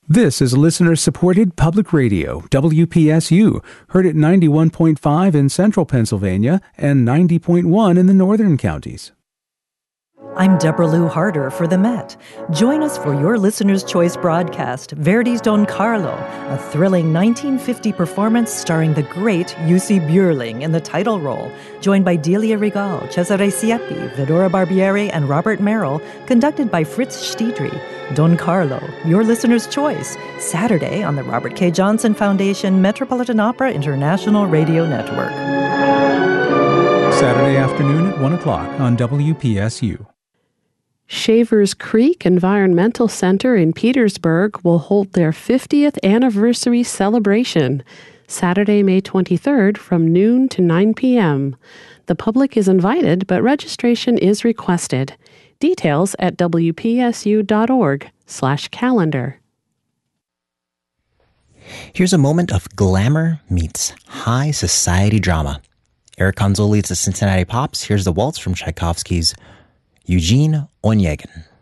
This is listener-supported public radio, WPSU, heard at 91.5 in central Pennsylvania and 90.1 in the northern counties. I'm Deborah Lou Harder for the Met. Join us for your Listener's Choice broadcast, Verdi's Don Carlo, a thrilling 1950 performance starring the great Jussi Björling in the title role, joined by Delia Regal, Cesare Siepi, Vidora Barbieri, and Robert Merrill, conducted by Fritz Stiedry. Don Carlo, your Listener's Choice, Saturday on the Robert K. Johnson Foundation Metropolitan Opera International Radio Network. Saturday afternoon at 1 o'clock on WPSU. Shavers Creek Environmental Center in Petersburg will hold their 50th anniversary celebration, Saturday, May 23rd from noon to 9 p.m. The public is invited, but registration is requested. Details at wpsu.org/calendar. Here's a moment of glamour meets high society drama. Eric Konzel leads the Cincinnati Pops. Here's the waltz from Tchaikovsky's Eugene Onegin.